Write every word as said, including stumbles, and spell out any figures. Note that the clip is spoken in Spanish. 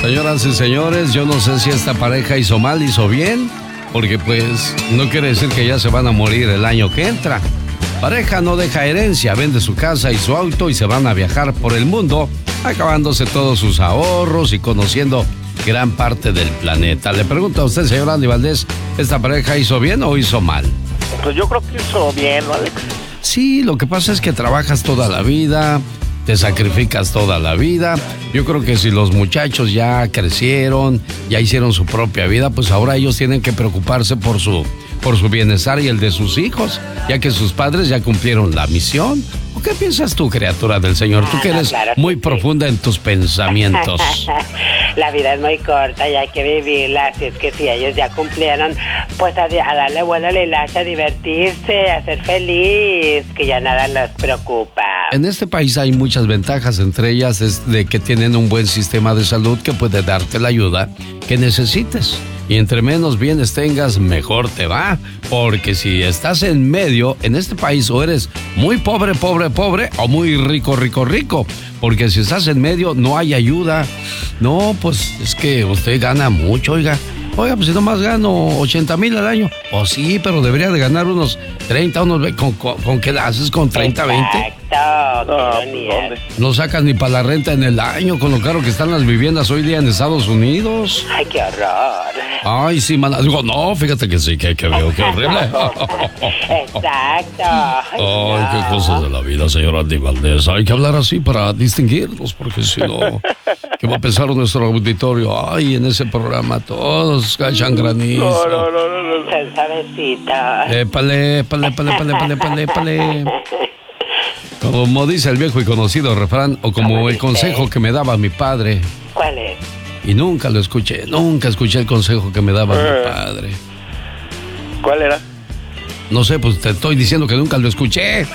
Señoras y señores, yo no sé si esta pareja hizo mal, hizo bien, porque pues no quiere decir que ya se van a morir el año que entra. Pareja no deja herencia, vende su casa y su auto y se van a viajar por el mundo, acabándose todos sus ahorros y conociendo gran parte del planeta. Le pregunto a usted, señor Andy Valdés, ¿esta pareja hizo bien o hizo mal? Pues yo creo que hizo bien, ¿no, Alex? Sí, lo que pasa es que trabajas toda la vida, te sacrificas toda la vida. Yo creo que si los muchachos ya crecieron, ya hicieron su propia vida, pues ahora ellos tienen que preocuparse por su, por su bienestar y el de sus hijos, ya que sus padres ya cumplieron la misión. ¿O qué piensas tú, criatura del Señor? Tú que eres claro que muy sí. profunda en tus pensamientos. La vida es muy corta y hay que vivirla, así es que si ellos ya cumplieron, pues a, a darle vuelo al hilacho, a divertirse, a ser feliz, que ya nada los preocupa. En este país hay muchas ventajas, entre ellas es de que tienen un buen sistema de salud que puede darte la ayuda que necesites. Y entre menos bienes tengas, mejor te va. Porque si estás en medio, en este país o eres muy pobre, pobre, pobre, o muy rico, rico, rico. Porque si estás en medio, no hay ayuda. No, pues es que usted gana mucho, oiga. Oiga, pues si nomás gano ochenta mil al año. O pues sí, pero debería de ganar unos treinta, unos veinte. ¿Con, con, con qué haces? ¿Con treinta, veinte? Exacto, qué No sacas ni para la renta en el año con lo caro que están las viviendas hoy día en Estados Unidos. Ay, qué horror. Ay, sí, mana. Digo, no, fíjate que sí, que, que veo, qué horrible. Exacto. Ay, no. qué cosas de la vida, señor Andy Valdés. Hay que hablar así para distinguirnos, porque si no, ¿qué va a pensar nuestro auditorio? Ay, en ese programa todos cachan granizo. No, no, no, no, no. Son suavecitos. Épale, épale, épale, épale, épale, épale, épale. Como dice el viejo y conocido refrán, o como el consejo que me daba mi padre. ¿Cuál es? Y nunca lo escuché, nunca escuché el consejo que me daba Eh. mi padre. ¿Cuál era? No sé, pues te estoy diciendo que nunca lo escuché.